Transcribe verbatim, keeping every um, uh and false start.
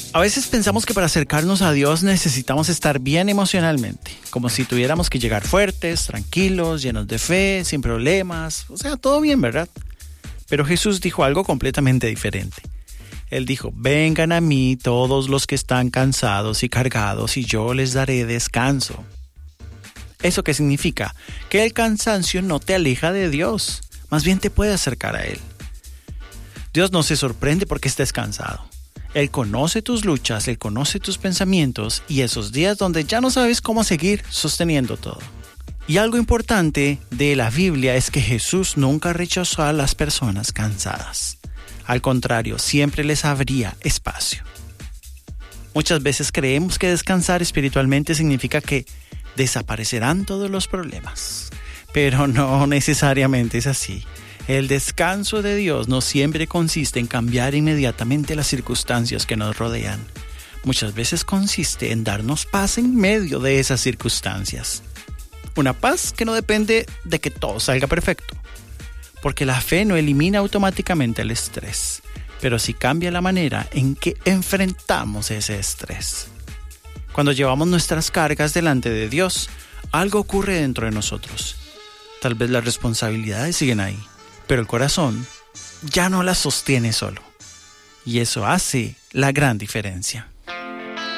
A veces pensamos que para acercarnos a Dios necesitamos estar bien emocionalmente, como si tuviéramos que llegar fuertes, tranquilos, llenos de fe, sin problemas, o sea, todo bien, ¿verdad? Pero Jesús dijo algo completamente diferente. Él dijo, vengan a mí todos los que están cansados y cargados y yo les daré descanso. ¿Eso qué significa? Que el cansancio no te aleja de Dios, más bien te puede acercar a Él. Dios no se sorprende porque estés cansado. Él conoce tus luchas, Él conoce tus pensamientos y esos días donde ya no sabes cómo seguir sosteniendo todo. Y algo importante de la Biblia es que Jesús nunca rechazó a las personas cansadas. Al contrario, siempre les abría espacio. Muchas veces creemos que descansar espiritualmente significa que desaparecerán todos los problemas. Pero no necesariamente es así. El descanso de Dios no siempre consiste en cambiar inmediatamente las circunstancias que nos rodean. Muchas veces consiste en darnos paz en medio de esas circunstancias. Una paz que no depende de que todo salga perfecto. Porque la fe no elimina automáticamente el estrés, pero sí cambia la manera en que enfrentamos ese estrés. Cuando llevamos nuestras cargas delante de Dios, algo ocurre dentro de nosotros. Tal vez las responsabilidades siguen ahí, pero el corazón ya no las sostiene solo. Y eso hace la gran diferencia.